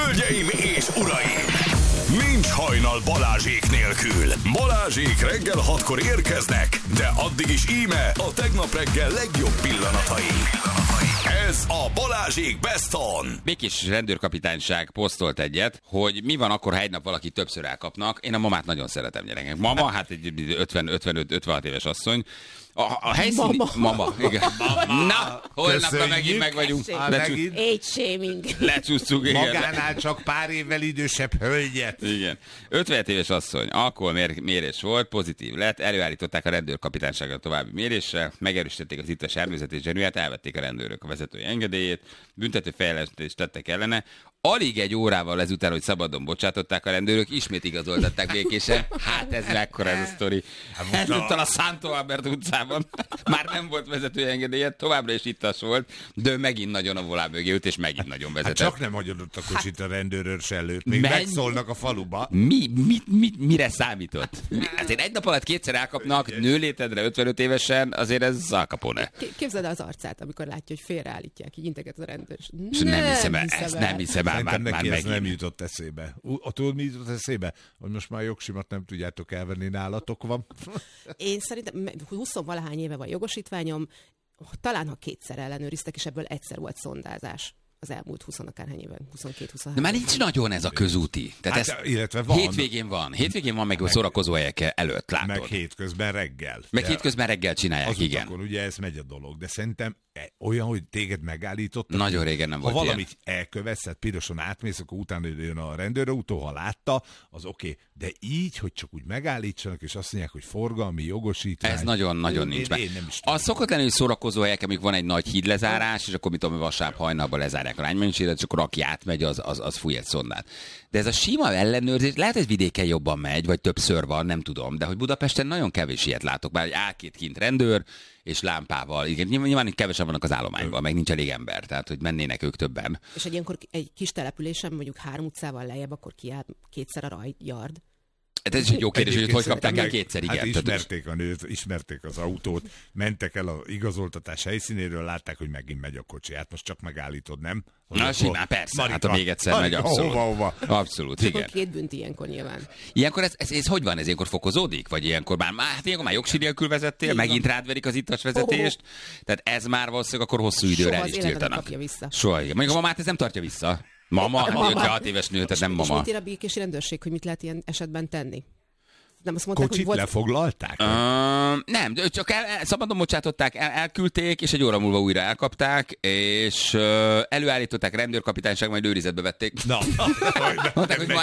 Hölgyeim és uraim! Nincs hajnal Balázsék nélkül. Balázsék reggel 6-kor érkeznek, de addig is íme a tegnap reggel legjobb pillanatai. Ez a Balázsék Best On. Békés rendőrkapitányság posztolt egyet, hogy mi van akkor, ha egy nap valaki többször elkapnak. Én a mamát nagyon szeretem, gyerekek. Mama, hát egy 55-56 éves asszony. A helyszín... Mama. Igen. Na, holnapra megint meg vagyunk. Age shaming. Lecsúsztuk, igen. Magánál csak pár évvel idősebb hölgyet. Igen. 57 éves asszony, alkoholmérés volt, pozitív lett, előállították a rendőrkapitányságra további mérésre, megerősítették az ittas elművezetés zsenúját, elvették a rendőrök a vezetői engedélyét, büntető fejlesztést tettek ellene. Alig egy órával ezután, hogy szabadon bocsátották a rendőrök, ismét igazoltatták békésen. Hát ez mekkora ez a sztori. Ezúttal a Santo Albert utcában már nem volt vezetői engedélye, továbbra is ittas volt, de ő megint nagyon a volán mögé ült, és megint nagyon vezetett. Hát csak nem hagyodott a kocsit a rendőrőrs előtt. Még megszólnak a faluba. Mire számított? Azért egy nap alatt kétszer elkapnak, nőlétedre 55 évesen, azért ez Al Capone. Képzeld el az arcát, amikor látja, hogy félreállítják, így integet a rendőr. Nem hiszem el, ezt nem hiszem el. Szerintem neki ez nem jutott eszébe. Tudod, mi jutott eszébe? Hogy most már jogsimat nem tudjátok elvenni, nálatok van. Én szerintem 20-valahány éve van jogosítványom, talán ha kétszer ellenőriztek, és ebből egyszer volt szondázás. Az elmúlt 20-akárhány éven, 22-23. De már nincs nagyon ez a közúti. Tehát hát, illetve van. Hétvégén van meg a szórakozóhelyek előtt, látod. Meg hétközben reggel. Meg hétközben reggel csinálják, az igen. Utakon, ugye ez megy a dolog, de szerintem olyan, hogy téged megállítottak. Nagyon régen nem volt Ha ilyen. valamit elkövetsz, tehát piroson átmész, akkor utána jön a rendőrautó, ha látta, az oké. De így, hogy csak úgy megállítsanak, és azt mondják, hogy forgalmi jogosítvány. Ez nagyon-nagyon nincs be. Az szokott lenni, hogy szórakozó helyek, amikor van egy nagy hídlezárás, és akkor mit tudom, vasárnap hajnalban lezárják a lánymennyiséget, és akkor aki átmegy, az fúj egy szondát. De ez a sima ellenőrzés, lehet, hogy vidéken jobban megy, vagy többször van, nem tudom, de hogy Budapesten nagyon kevés ilyet látok, bár egy áll-két kint rendőr, és lámpával. Igen, nyilván kevesen vannak az állományban, meg nincs elég ember, tehát hogy mennének ők többen. És ilyenkor egy kis településen, mondjuk 3 utcával lejjebb, akkor kiáll kétszer a yard. Ez is egy jó kérdés, hogy kapták el kétszer, igen. Hát ismerték a nőt, ismerték az autót, mentek el az igazoltatás helyszínéről, látták, hogy megint megy a kocsi. Hát most csak megállítod, nem? Na simán, persze, Marika, hát ha még egyszer megy, abszolút. Hova. Abszolút, igen. Akkor 2 bünti ilyenkor nyilván. Ilyenkor ez hogy van? Ez ilyenkor fokozódik? Vagy ilyenkor már jogsi nélkül vezettél, megint rád verik az ittas vezetést? Tehát ez már valószínűleg akkor hosszú időre el is tiltanak. Soha. Mondjuk a mamát ez nem tartja vissza. Mama, 56 éves nő, tehát nem mama. És mit ír a békési rendőrség, hogy mit lehet ilyen esetben tenni? Nem azt mondták, kocsit hogy lefoglalták? Nem, csak szabadon bocsátották, elküldték, és egy óra múlva újra elkapták, és előállították, rendőrkapitányság, majd őrizetbe vették. Na, mondták, hogy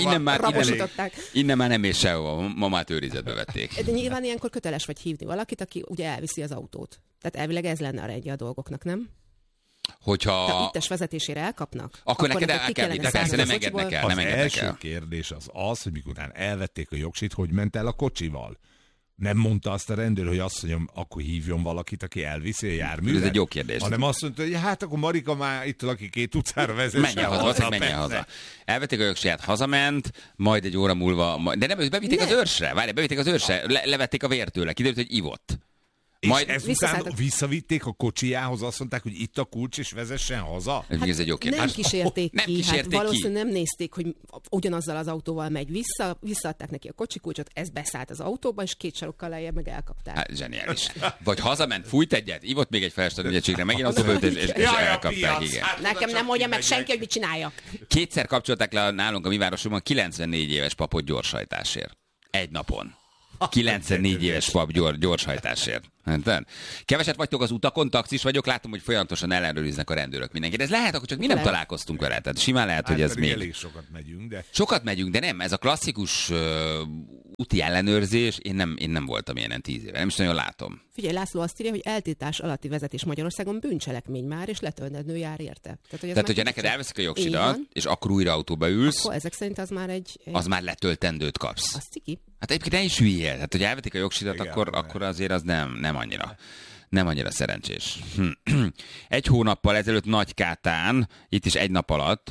innen már nem ér sehova, mamát őrizetbe vették. De nyilván ilyenkor köteles vagy hívni valakit, aki ugye elviszi az autót. Tehát elvileg ez lenne a rendje a dolgoknak, nem? Hogyha... Ha ittes vezetésére elkapnak, akkor neked el kell vinni, persze nem engednek el. Az első kérdés az, hogy mikor elvették a jogsit, hogy ment el a kocsival. Nem mondta azt a rendőr, hogy azt mondjam, akkor hívjon valakit, aki elviszi a járművet. Ez egy jó kérdés. Hanem azt mondta, hogy hát akkor Marika már itt aki 2 utcára vezesse menjen haza. Elvették a jogsiját, hazament, majd egy óra múlva, de nem, bevitték az őrsre. Várj, bevitték az őrsre, levették a vért tőle, kiderült, hogy ivott. Majd ezután visszavitték a kocsijához, azt mondták, hogy itt a kulcs, és vezessen haza? Hát ez egy jó kérdés. Nem kísérték nem ki, kísérték valószínűleg nem nézték, hogy ugyanazzal az autóval megy vissza, visszaadták neki a kocsikulcsot, ez beszállt az autóba, és 2 sarokkal lejjebb meg elkapták. Hát zseniális. Vagy hazament, fújt egyet, ivott még egy felesleget ügyegységre, megint autóba ült, és elkapták, igen. Nekem nem mondja meg senki, hogy mit csináljak. Kétszer kapcsolták le nálunk a mi városunkban 94 éves papot gyorshajtásért. Egy napon. 94 éves pap gyorshajtásért. Keveset vagytok az utakon, taxis vagyok, látom, hogy folyamatosan ellenőriznek a rendőrök mindenkit. Ez lehet, akkor csak mi nem találkoztunk vele. Tehát simán lehet, hogy ez még... Elég sokat megyünk, de... Sokat megyünk, de nem. Ez a klasszikus úti ellenőrzés, én nem voltam ilyenen 10 éve. Nem is nagyon látom. Figyelj, László azt írja, hogy eltiltás alatti vezetés Magyarországon bűncselekmény már, és letöltendő jár érte. Tehát hogyha neked elveszik a jogsidat, és akkor újra autóba ülsz, akkor ezek szerint az már az már letöltendőt kapsz. Az ciki. Hát egyébként ne is hülyél. Hát, hogy elvetik a jogsidat, akkor azért az nem annyira szerencsés. Egy hónappal ezelőtt Nagykátán, itt is egy nap alatt,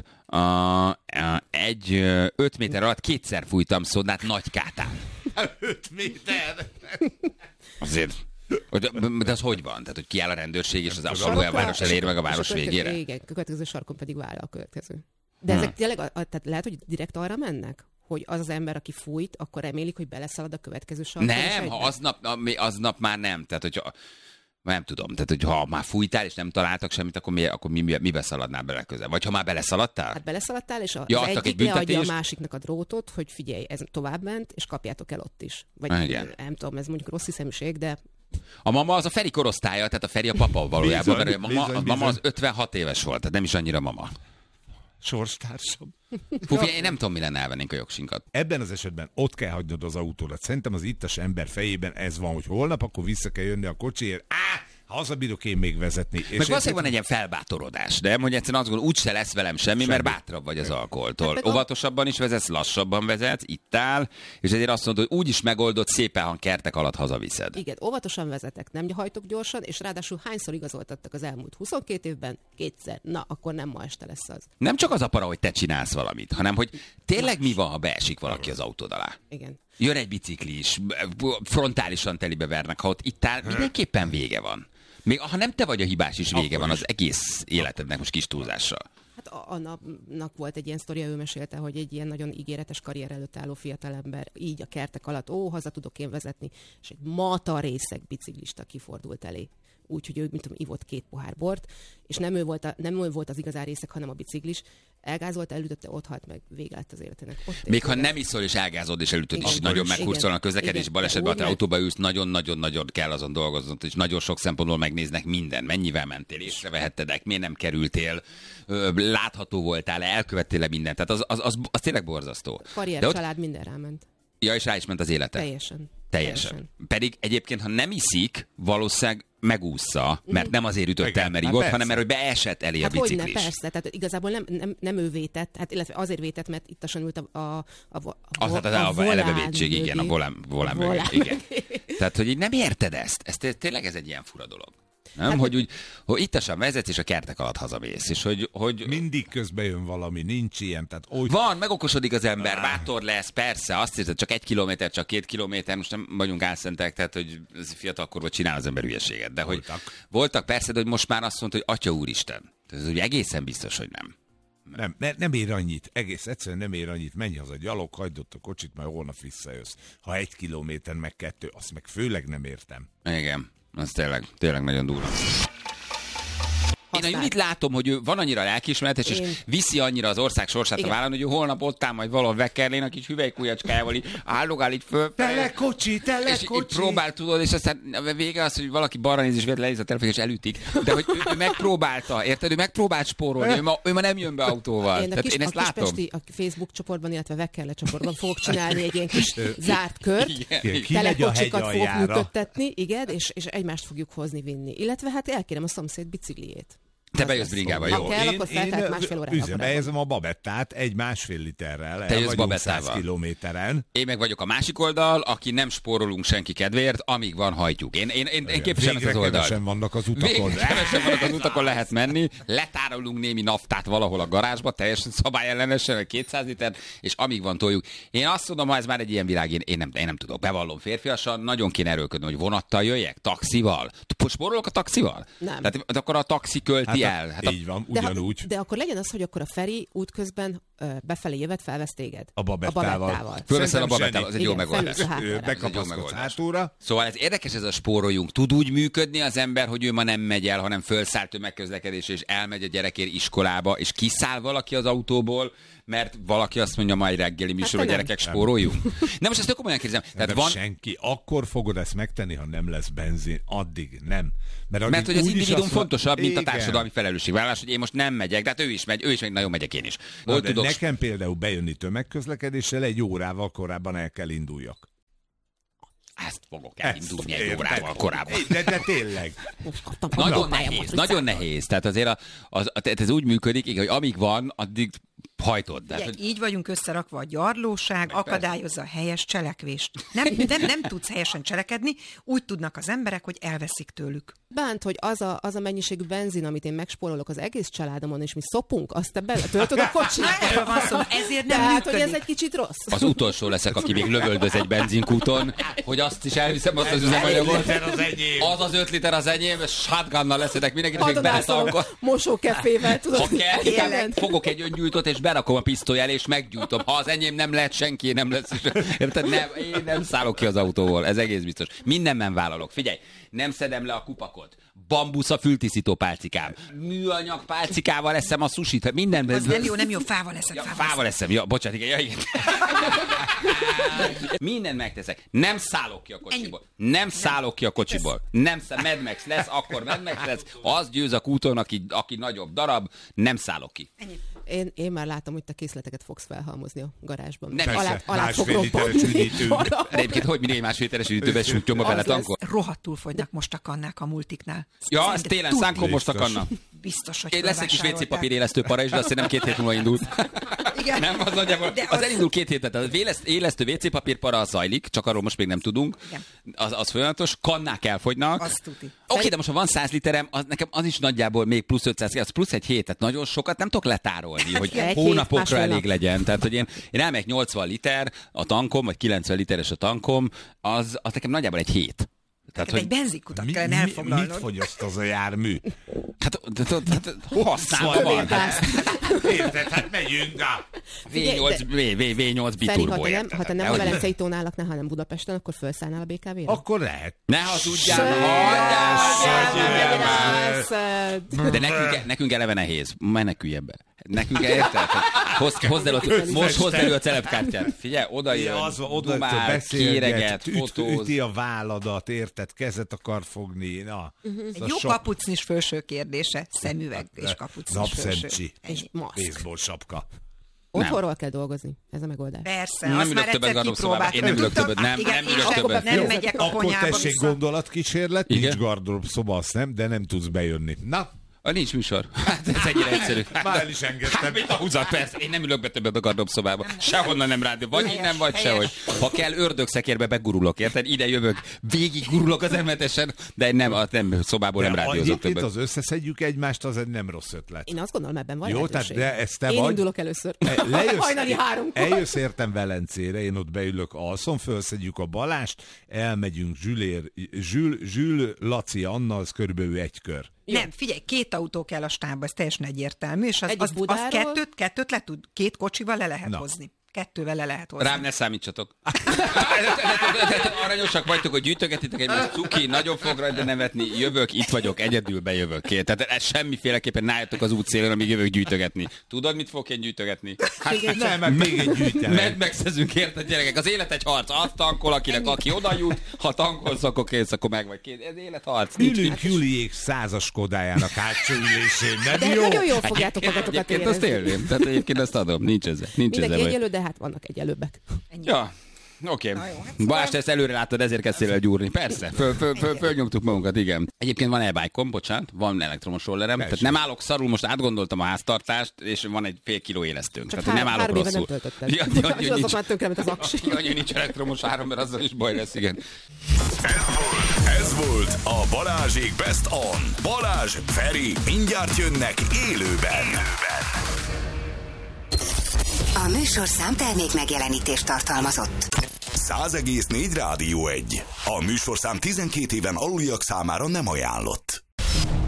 5 méter alatt 2-szer fújtam szondát Nagykátán. 5 méter? Azért... De az hogy van? Tehát, hogy kiáll a rendőrség, és az a város elér meg a város végére? Igen, következő sarkon pedig vállal a következő. De ezek tényleg, tehát lehet, hogy direkt arra mennek? Hogy az ember, aki fújt, akkor remélik, hogy beleszalad a következő sarkon? Nem, ha aznap már nem. Tehát, hogyha nem tudom, tehát hogyha már fújtál, és nem találtak semmit, akkor mibe szaladnál bele közel? Vagy ha már beleszaladtál? Hát beleszaladtál, és az egy leadja a másiknak a drótot, hogy figyelj, ez tovább ment, és kapjátok el ott is. Vagy nem tudom, ez mondjuk rossz hiszeműség, de... A mama az a Feri korosztálya, tehát a Feri a papa valójában, mert a mama az 56 éves volt, tehát nem is annyira mama. Sorstársam. Fúfi, én nem tudom, mi lenne, elvennénk a jogsinkat. Ebben az esetben ott kell hagynod az autódat. Szerintem az ittas ember fejében ez van, hogy holnap akkor vissza kell jönni a kocsiért. Hazabírok én még vezetni. Meg valószínűleg van egy ilyen felbátorodás, de hogy egyszerűen azt gondolom, úgyse lesz velem semmi, mert bátrabb vagy az alkoholtól. Óvatosabban is vezetsz, lassabban vezetsz, itt áll, és ezért azt mondod, hogy úgy is megoldott, szépen, ha kertek alatt hazaviszed. Igen, óvatosan vezetek, nem hajtok gyorsan, és ráadásul hányszor igazoltattak az elmúlt 22 évben? Kétszer. Na, akkor nem ma este lesz az. Nem csak az a para, hogy te csinálsz valamit, hanem hogy tényleg mi van, ha beesik valaki az autód alá. Igen. Jön egy biciklis, frontálisan telibe vernek, ha ott itt áll, mindenképpen vége van. Még ha nem te vagy a hibás is, vége van az egész életednek most kis túlzással. Hát a napnak volt egy ilyen sztoria, ő mesélte, hogy egy ilyen nagyon ígéretes karrier előtt álló fiatalember így a kertek alatt, haza tudok én vezetni, és egy mata részeg biciklista kifordult elé. Úgyhogy ő, mint tudom, ivott 2 pohár bort, és nem ő volt az igazán részeg, hanem a biciklis. Elgázolt, elütötte, ott halt meg, vége lett az életének. Még ha nem iszol, és elgázod, és elütöd, és nagyon meghurcolnak a közlekedés balesetben, ha autóba ülsz, nagyon-nagyon-nagyon kell azon dolgoznod, és nagyon sok szempontból megnéznek minden. Mennyivel mentél, észrevehetted, miért nem kerültél, látható voltál, elkövettél mindent. Tehát az tényleg borzasztó. Karrier, család, minden ráment. Ja, és rá is ment az élete. Teljesen. Pedig egyébként, ha nem iszik, valószínűleg megúszza, mert nem azért ütött el, mert ivott, hanem mert hogy beesett elé a biciklis. Hogyne, persze, tehát igazából nem ő vétett, hát illetve azért vétett, mert ittasan ült a eleve vétség, igen, a volán mögé, igen. Tehát, hogy így nem érted ezt tényleg ez egy ilyen fura dolog. Nem? Hát, hogy ittasan vezetsz, és a kertek alatt hazamész. És hogy mindig közben jön valami, nincs ilyen. Tehát van, megokosodik az ember, bátor lesz, persze, azt hiszed, csak 1 kilométer, csak 2 kilométer, most nem vagyunk álszentek, tehát hogy fiatalkorban csinál az ember hülyeséget. De voltak persze, de hogy most már azt mondta, hogy Atya Úristen. Tehát ez ugye egészen biztos, hogy nem. Nem ér annyit, egész egyszerűen nem ér annyit, menj haza gyalog, hagyd ott a kocsit, majd holnap visszajössz. Ha 1 kilométer, meg 2, azt meg főleg nem értem. Igen. Az tényleg nagyon durva. Én a Judit látom, hogy ő van annyira lelkiismeretes, és viszi annyira az ország sorsát a vállon, hogy ő holnap ott áll majd valahol Veckerlén a kis hüvelykujjacskájával, így állogál így föl. Tele kocsi! És így próbál, tudod, és aztán vége az, hogy valaki balra néz, és lenéz a telefon, és elütik. De hogy ő megpróbálta, érted? Ő megpróbált spórolni, ő ma nem jön be autóval. Én ezt látom. A Facebook csoportban, illetve Veckerle csoportban fogok csinálni egy ilyen kis zárt kört. Telekocsikat fogok működtetni, igen, és egymást fogjuk hozni, vinni. Illetve hát elkérem a szomszéd bicikliét. Te bejössz bringával, jó? Ha kell, akkor feltelt másfél órával. Üzembejelzem a babettát egy 1,5 literrel. Te jössz babettával. 100 kilométeren. Én meg vagyok a másik oldal, aki nem spórolunk senki kedvéért, amíg van, hajtjuk. Én képviselem ezt az oldalt. Kevesen vannak az utakon. Kevesen vannak az utakon, lehet menni. Letárolunk némi naftát valahol a garázsba, teljesen szabályellenesen, 200 liter, és amíg van toljuk. Én azt mondom, ha ez már egy ilyen világ, én nem tudok. Bevallom férfiasan, nagyon kéne erőlködni, hogy vonattal jöjjek, taxival. Spórolok a taxival? Nem. Tehát akkor a taxi költi el. Hát így van, ugyanúgy. De akkor legyen az, hogy akkor a Feri útközben befelé jövet, felvesz téged. A babettával. Fölveszel a babettával, az egy jó megoldás. Bekapaszkodsz hátulra. Szóval ez érdekes, ez a spóroljunk. Tud úgy működni az ember, hogy ő ma nem megy el, hanem fölszáll tömegközlekedésre, és elmegy a gyerekért iskolába, és kiszáll valaki az autóból, mert valaki azt mondja, majd reggeli műsor, hogy gyerekek spóroljunk. Nem, most ezt tök komolyan kérdezem. Tehát van... senki. Akkor fogod ezt megtenni, ha nem lesz benzin. Addig nem. Mert hogy az individuum fontosabb, mint a társadalmi felelősségvállalás, hogy én most nem megyek, de hát ő is megy, nagyon megyek én is. Nekem például bejönni tömegközlekedéssel 1 órával korábban el kell induljak. Ezt fogok elindulni 1 órával korábban. De tényleg. Nagyon nehéz. Tehát azért ez úgy működik, hogy amíg van, addig hajtod. Ugye, így vagyunk összerakva, a gyarlóság akadályozza a helyes cselekvést. Nem tudsz helyesen cselekedni, úgy tudnak az emberek, hogy elveszik tőlük. Bánt, hogy az a mennyiségű benzin, amit én megspórolok az egész családomon, és mi szopunk, azt te töltöd a kocsit. Erről van szó, ezért nem működik. hogy ez egy kicsit rossz. Az utolsó leszek, aki még lövöldöz egy benzinkúton, hogy azt is elviszem, azt az üzemanyagot. Az az 5 liter az enyém, és shotgunnal leszedek mindenkit, és még beletankol. Mosókefével, tudod. Ha kell, fogok egy öngyújtót, és lerakom a pisztoly elé, és meggyújtom. Ha az enyém nem lehet, senki nem lesz. Érted? Én nem szállok ki az autóból, ez egész biztos. Mindenben vállalok. Figyelj, nem szedem le a kupakot. Bambusz a fültisztító pálcikám. Műanyag pálcikával eszem a sushit. Mindenben. Az nem jó, fával eszem. Fával eszem. Ja, bocsánat, igen. Mindent megteszek. Nem szállok ki a kocsiból. Nem szállok ki a kocsiból. Mad Max lesz, akkor Mad Max lesz. Az győz a kúton, aki nagyobb darab. Nem szállok ki. Én már látom, hogy te készleteket fogsz felhalmozni a garázsban. Nem, alá fog robbanni. Egyébként, hogy mindig másfél literes üdítőbe sújtja magát a tankot? Rohadtul fogynak most a kannák a multiknál. Ja, ez télen szánkon most a kanna. Biztos, hogy Lesz egy kis WC papír élesztő para is, de azt nem 2 hét múlva indult. Igen. Nem, az nagyjából. Az elindul 2 hétet. Az élesztő WC papír para az zajlik, csak arról most még nem tudunk. Az folyamatos, kannák elfogynak. Az tuti. Oké, de most ha van 100 literem, nekem az is nagyjából még plusz 500, az plusz egy hét, tehát nagyon sokat nem tudok letárolni, hogy hónapokra elég legyen. Tehát, hogy én elmegyek 80 liter a tankom, vagy 90 literes a tankom, az nekem nagyjából egy hét. Tehát, hogy egy benzinkutat kellene elfoglalnod. Mit fogyaszt az a jármű? Hát használva van. Érted, hát megyünk a... V8 biturbo. Ha te nem a Velencei tón állaknál, hanem Budapesten, akkor felszállnál a BKV-re? Akkor lehet. Ne hazudjál! De nekünk eleve nehéz. Menekülj ebbe. Nekünk érted? Most hozd elő a celebkártyát. Figyelj, oda jön, dumál, kéreget, fotóz. Üti a válladat, érted? Kezet akar fogni. Na, egy jó kapucnis felső kérdése. Szemüveg és kapucnis felső. Napszemcsi. És maszk. Baseball sapka. Otthonról kell dolgozni. Ez a megoldás. Persze, nem azt már egyszer kipróbáltam. Én nem ülök többet, nem ülök többet. Nem megyek a Akkor konyhába tessék vissza. gondolatkísérlet, nincs gardrób szoba, azt nem tudsz bejönni. Na, Nincs műsor. Hát ez ennyire egyszerű. már el is engedtem. Mint a húzat, persze. Én nem ülök be többet a gardróbszobába. Sehonnan nem rádió. Vagy innen, vagy sehogy. Ha kell, ördögszekérbe begurulok, érted? Ide jövök, végig gurulok az emetesen, de nem szobából nem rádiózok többet. Az összeszedjük egymást, az egy nem rossz ötlet. Én azt gondolom, ebben van Jó, lehetőség. tehát de ezt te Én vagy. indulok először. Hajnali 3-kor. Eljössz értem Velencére, én ott beülök alszom, felszedjük a Balást, elmegyünk Zsül, Laci, Anna, az körülbelül egy kör. Jó. Nem, figyelj, 2 autó kell a stábba, ez teljesen egyértelmű, és az Budáról... kettőt le tud, 2 kocsival le lehet hozni. 2-vel le lehet hozni. Rám ne számítsatok. Aranyosak vagytok, hogy gyűjtögetitek egymást, cuki, nagyon fog rajta nevetni, jövök, itt vagyok, egyedül bejövök. Tehát semmiféleképpen ne álljatok az útszélén, amíg jövök gyűjtögetni. Tudod, mit fogok én gyűjtögetni? Hát nem, még egy gyűjtemény. Megszezünk, érted, gyerekek? Az élet egy harc. Azt tankol, aki oda jut, ha tankolsz, akkor kész, akkor meg vagy kész. Ez életharc. Ülünk Juliék 100-as Kodájának hátsó ülésén, nem De jó? nagyon jól fogjátok magatokat érezni. Azt élném, tehát egyébként azt adom, nincs ezzel. Mindenki egyelő, de hát vannak egyelőbbek. Ja. Oké. Balázs, te ezt előre láttad, ezért kezdtél el gyúrni. Persze, fölnyomtuk magunkat, igen. Egyébként van e-bike-om, bocsánat, van elektromos rollerem, tehát nem állok szarul, most átgondoltam a háztartást, és van egy fél kiló élesztőnk. Csak tehát nem állok 3 éve rosszul. nem töltötted. Azok már tönkrement az aksi. Annyi nincs elektromos áram, mert azzal is baj lesz, igen. Ez volt a Balázsék Best On. Balázs, Feri, mindjárt jönnek élőben. A műsorszám termék megjelenítést tartalmazott. 100,4 Rádió 1. A műsorszám 12 éven aluliak számára nem ajánlott.